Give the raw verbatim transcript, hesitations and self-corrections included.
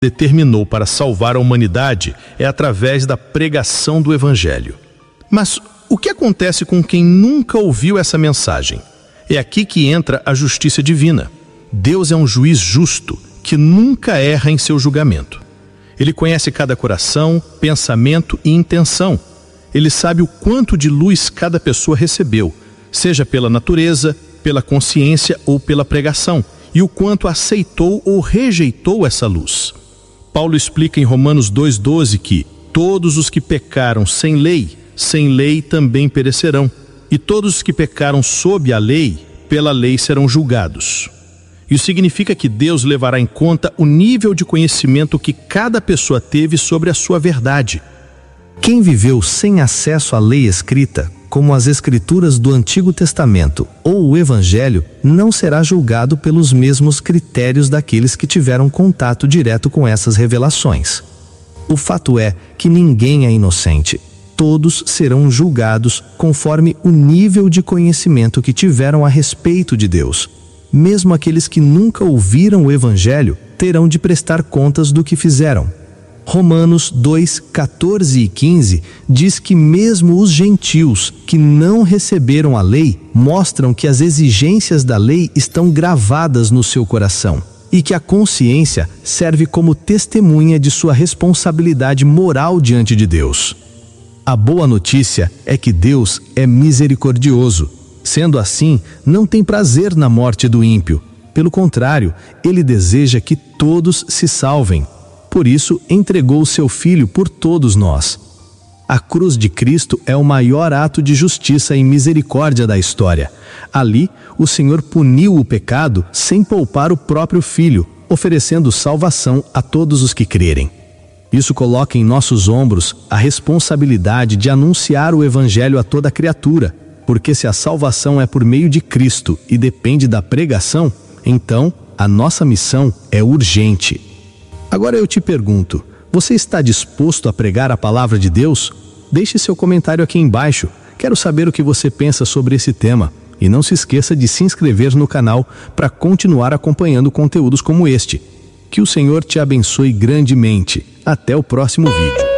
determinou para salvar a humanidade é através da pregação do Evangelho. Mas o que acontece com quem nunca ouviu essa mensagem? É aqui que entra a justiça divina. Deus é um juiz justo, que nunca erra em seu julgamento. Ele conhece cada coração, pensamento e intenção. Ele sabe o quanto de luz cada pessoa recebeu, seja pela natureza, pela consciência ou pela pregação, e o quanto aceitou ou rejeitou essa luz. Paulo explica em Romanos dois, doze que todos os que pecaram sem lei, sem lei também perecerão, e todos os que pecaram sob a lei, pela lei serão julgados. Isso significa que Deus levará em conta o nível de conhecimento que cada pessoa teve sobre a sua verdade. Quem viveu sem acesso à lei escrita, como as Escrituras do Antigo Testamento ou o Evangelho, não será julgado pelos mesmos critérios daqueles que tiveram contato direto com essas revelações. O fato é que ninguém é inocente. Todos serão julgados conforme o nível de conhecimento que tiveram a respeito de Deus. Mesmo aqueles que nunca ouviram o Evangelho terão de prestar contas do que fizeram. Romanos dois, quatorze e quinze diz que mesmo os gentios que não receberam a lei mostram que as exigências da lei estão gravadas no seu coração e que a consciência serve como testemunha de sua responsabilidade moral diante de Deus. A boa notícia é que Deus é misericordioso. Sendo assim, não tem prazer na morte do ímpio. Pelo contrário, ele deseja que todos se salvem. Por isso, entregou o seu Filho por todos nós. A cruz de Cristo é o maior ato de justiça e misericórdia da história. Ali, o Senhor puniu o pecado sem poupar o próprio Filho, oferecendo salvação a todos os que crerem. Isso coloca em nossos ombros a responsabilidade de anunciar o Evangelho a toda criatura, porque se a salvação é por meio de Cristo e depende da pregação, então a nossa missão é urgente. Agora eu te pergunto, você está disposto a pregar a palavra de Deus? Deixe seu comentário aqui embaixo. Quero saber o que você pensa sobre esse tema. E não se esqueça de se inscrever no canal para continuar acompanhando conteúdos como este. Que o Senhor te abençoe grandemente. Até o próximo vídeo.